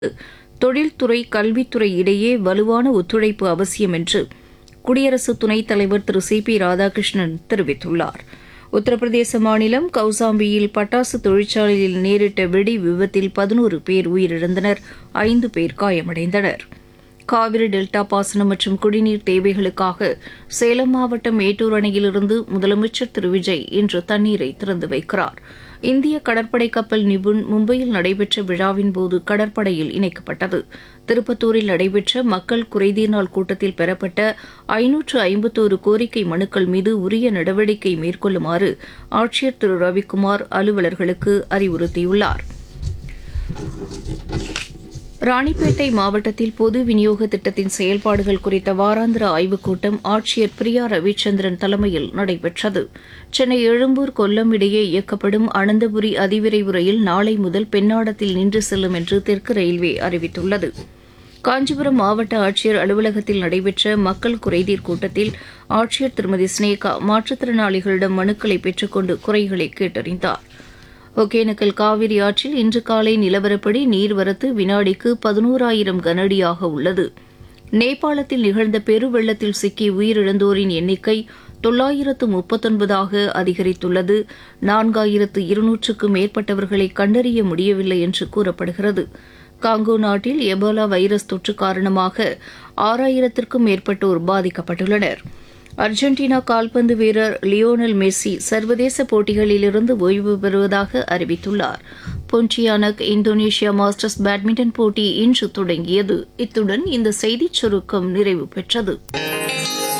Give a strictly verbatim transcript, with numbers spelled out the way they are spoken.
தொழில்துறை கல்வித்துறை இடையே வலுவான ஒத்துழைப்பு அவசியம் என்று குடியரசு துணைத் தலைவர் திரு சி பி ராதாகிருஷ்ணன் தெரிவித்துள்ளார். உத்தரப்பிரதேச மாநிலம் கௌசாம்பியில் பட்டாசு தொழிற்சாலையில் நேரிட்ட வெடி விபத்தில் பதினோரு பேர் உயிரிழந்தனர், ஐந்து பேர் காயமடைந்தனர். காவிரி டெல்டா பாசனம் மற்றும் குடிநீர் தேவைகளுக்காக சேலம் மாவட்டம் மேட்டூர் அணையிலிருந்து முதலமைச்சர் திரு விஜய் இன்று தண்ணீரை திறந்து வைக்கிறார். இந்திய கடற்படை கப்பல் நிபுண் மும்பையில் நடைபெற்ற விழாவின்போது கடற்படையில் இணைக்கப்பட்டது. திருப்பத்தூரில் நடைபெற்ற மக்கள் குறைதீர் நாள் கூட்டத்தில் பெறப்பட்ட ஐநூற்று ஐம்பத்தோரு கோரிக்கை மனுக்கள் மீது உரிய நடவடிக்கை மேற்கொள்ளுமாறு ஆட்சியர் திரு ரவிக்குமார் அலுவலர்களுக்கு அறிவுறுத்தியுள்ளார். ராணிப்பேட்டை மாவட்டத்தில் பொது விநியோக திட்டத்தின் செயல்பாடுகள் குறித்த வாராந்திர ஆய்வுக் கூட்டம் ஆட்சியர் பிரியா ரவிச்சந்திரன் தலைமையில் நடைபெற்றது. சென்னை எழும்பூர் கொல்லம் இடையே இயக்கப்படும் அனந்தபுரி அதிவிரைவு ரயில் நாளை முதல் பெண்ணாடத்தில் நின்று செல்லும் என்று தெற்கு ரயில்வே அறிவித்துள்ளது. காஞ்சிபுரம் மாவட்ட ஆட்சியர் அலுவலகத்தில் நடைபெற்ற மக்கள் குறைதீர் கூட்டத்தில் ஆட்சியர் திருமதி ஸ்னேகா மாற்றுத்திறனாளிகளிடம் மனுக்களை பெற்றுக் கொண்டு குறைகளை கேட்டறிந்தார். ஒகேனக்கல் காவிரி ஆற்றில் இன்று காலை நிலவரப்படி நீர்வரத்து வினாடிக்கு பதினோராயிரம் கனஅடியாக உள்ளது. நேபாளத்தில் நிகழ்ந்த பெருவெள்ளத்தில் சிக்கி உயிரிழந்தோரின் எண்ணிக்கை தொள்ளாயிரத்து முப்பத்தொன்பதாக அதிகரித்துள்ளது. நான்காயிரத்து இருநூற்றுக்கும் மேற்பட்டவர்களை கண்டறிய முடியவில்லை என்று கூறப்படுகிறது. காங்கோ நாட்டில் எபோலா வைரஸ் தொற்று காரணமாக ஆறாயிரத்திற்கும் மேற்பட்டோர் பாதிக்கப்பட்டுள்ளனர். அர்ஜென்டினா கால்பந்து வீரர் லியோனல் மெஸ்ஸி சர்வதேச போட்டிகளிலிருந்து ஓய்வு பெறுவதாக அறிவித்துள்ளார். பொன்டியானக் இந்தோனேஷியா மாஸ்டர்ஸ் பேட்மிண்டன் போட்டி இன்று தொடங்கியது. இத்துடன் இந்த செய்திச் சுருக்கம் நிறைவு பெற்றது.